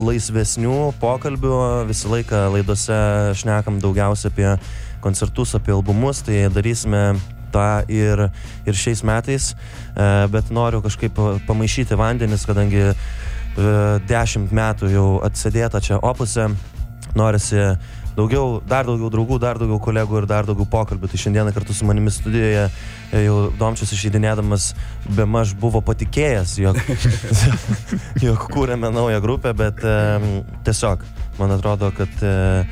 laisvesnių pokalbių, visą laiką laidose šnekam daugiausia apie koncertus, apie albumus, tai darysime tą ir šiais metais, bet noriu kažkaip pamaišyti vandenis, kadangi 10 metų jau atsėdėta čia Opuse, norisi dar daugiau draugų, dar daugiau kolegų ir dar daugiau pokalbių. Tai šiandieną kartu su manimi studijoje jau Domčius išeidinėdamas bemaž buvo patikėjęs, jog kūrėme naują grupę, bet tiesiog, man atrodo, kad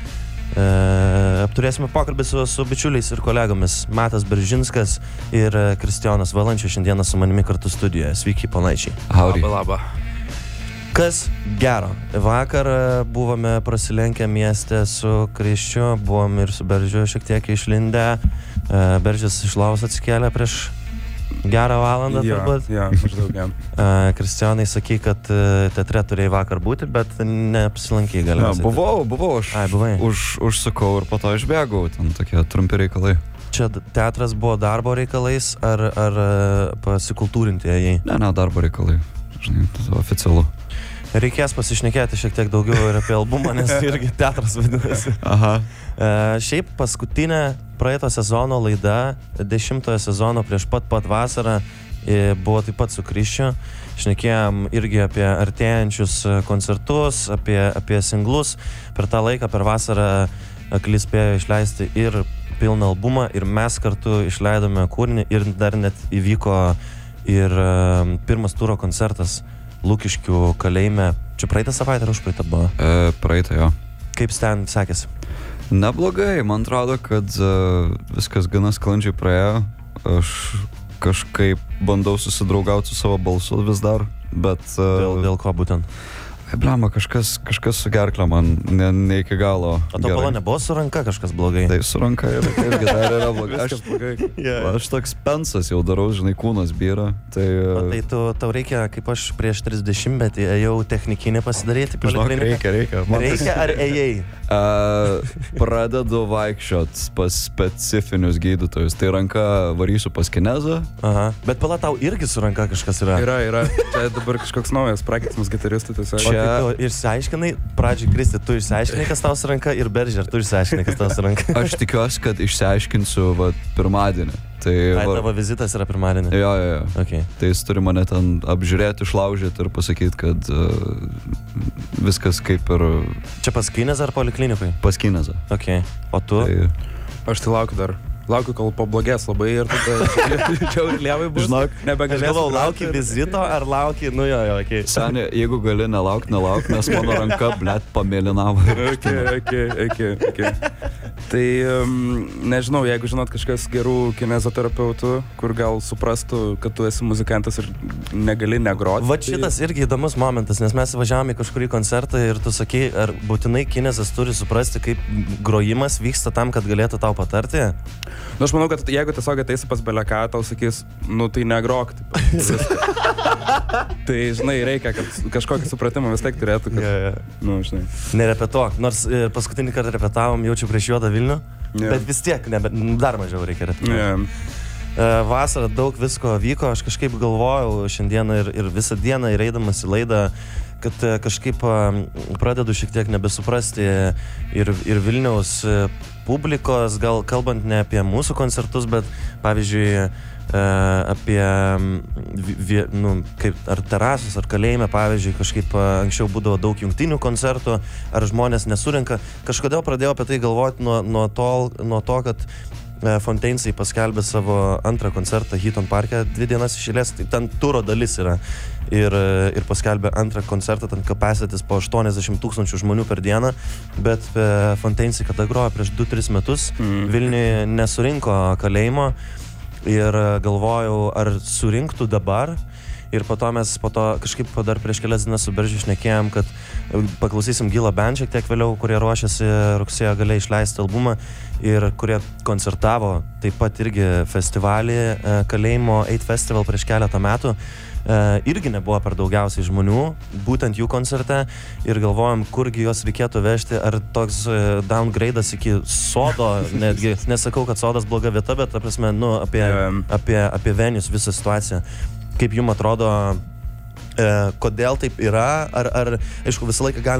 apturėsime pokalbį su bičiuliais ir kolegomis. Matas Beržinskas ir Kristijonas Valančius šiandieną su manimi kartu studijoje. Sveiki, ponaičiai. Labą. Kas gero? Vakar buvome prasilenkę mieste su Krisčiu, buvom ir su Beržiu šiek tiek išlindę. Beržis iš lovos atsikėlė prieš gerą valandą, turbūt. Jo, maždaug jam. Kristijonai, sakai, kad teatre turėjai vakar būti, bet neapsilankai galiausiai. Buvau aš. Buvai. Užsukau ir po to išbėgau, ten tokie trumpi reikalai. Čia teatras buvo darbo reikalais ar pasikultūrinti ėjai? Ne, darbo reikalai. Žinai, oficialu. Reikės pasišnekėti šiek tiek daugiau ir apie albumą, nes irgi teatras vadinasi. Aha. Šiaip paskutinė praeito sezono laida, 10 sezono prieš pat vasarą, buvo taip pat su Krisčiu. Šnekėjom irgi apie artėjančius koncertus, apie singlus. Per tą laiką, per vasarą, Akli spėjo išleisti ir pilną albumą, ir mes kartu išleidome kūrinį, ir dar net įvyko ir pirmas turo koncertas Lukiškių kalėjime. Čia praeitą savaitę ar užpraeitą buvo? Praeitą, jo. Kaip ten sekėsi? Neblogai, man atrodo, kad viskas gana sklandžiai praėjo. Aš kažkaip bandau susidraugauti su savo balsu vis dar, bet... Dėl ko būtent? Blema, kažkas su gerklio man ne iki galo. O to pala nebuvo su ranka kažkas blogai? Tai su ranka irgi dar yra blogai. Viskas blogai. Aš toks pensas jau darau, žinai, kūnas byra. Tai tau reikia, kaip aš prieš 30 metį ėjau technikinį pasidaryti. Žinok, reikia. Reikia ar ėjai? Pradedu vaikščiot pas specifinius gydytojus. Tai ranka varysiu pas kinezą. Aha. Bet pala, tau irgi su ranka kažkas yra? Yra. Tai dabar kažkoks naujas prakeiksmas gitaristų tiesiog. Tu išsiaiškinai, pradžiai Kristi, tu išsiaiškinai, kas tau su ranka, ir Beržė, ar tu išsiaiškinai, kas tau su ranka? Aš tikiuosi, kad išsiaiškinsiu pirmadienį. Tavo vizitas yra pirmadienį? Jo. Okay. Tai jis turi mane ten apžiūrėti, išlaužyti ir pasakyti, kad viskas kaip ir... Čia pas Kinezą ar poliklinikui? Pas Kinezą. Okay. O tu? Aš tai laukiu dar. Laukiu, kol pablogės labai ir tada čia ir lievai bus. Žinok, nebegalėjau, lauki vizito ar lauki, jo, okay. Seni, jeigu gali nelauk, nes mano ranka, blet, pamėlynavo. Okay. Tai nežinau, jeigu žinot kažkas gerų kinezoterapeutų, kur gal suprastų, kad tu esi muzikantas ir negali negroti. Va šitas irgi įdomus momentas, nes mes važiavome į kažkurį koncertą ir tu sakei, ar būtinai kinezas turi suprasti, kaip grojimas vyksta tam, kad galėtų tau patarti? Nu, aš manau, kad jeigu tiesiog ateisi pas beleką, tau sakys, tai negrok. Tai, žinai, reikia, kad kažkokį supratimą vis tiek turėtų, kad, žinai. Nerepetuok, nors paskutinį kartą repetavom jaučiu prieš Juodą Vilnių, bet vis tiek, dar mažiau reikia repetuoti. Vasarą daug visko vyko, aš kažkaip galvojau šiandieną ir visą dieną ir eidamas į laidą, kad kažkaip pradedu šiek tiek nebesuprasti ir Vilniaus publikos, gal kalbant ne apie mūsų koncertus, bet pavyzdžiui apie kaip ar terasus, ar kalėjime, pavyzdžiui, kažkaip anksčiau būdavo daug jungtinių koncertų, ar žmonės nesurenka. Kažkodėl pradėjau apie tai galvoti nuo to, kad Fontainsai paskelbė savo antrą koncertą Heaton Parke 2 dienas iš eilės, tai ten turo dalis yra ir paskelbė antrą koncertą, ten capacities po 80,000 žmonių per dieną, bet Fontainsai, kada grojo prieš 2-3 metus, Vilniuje nesurinko kalėjimo ir galvojau, ar surinktų dabar. Ir po to kažkaip dar prieš kelias dienas su Beržiu šnekėjom, kad paklausysim Gila Band šiek tiek vėliau, kurie ruošiasi rugsėjo gale išleisti albumą ir kurie koncertavo taip pat irgi festivalį kalėjimo 8 Festival prieš keletą metų. Irgi nebuvo per daugiausiai žmonių, būtent jų koncerte, ir galvojom, kurgi juos reikėtų vežti, ar toks downgrade'as iki Sodo, netgi nesakau, kad Sodas bloga vieta, bet ta prasme, apie Venius visą situaciją. Kaip jums atrodo, kodėl taip yra, ar aišku, visą laiką galima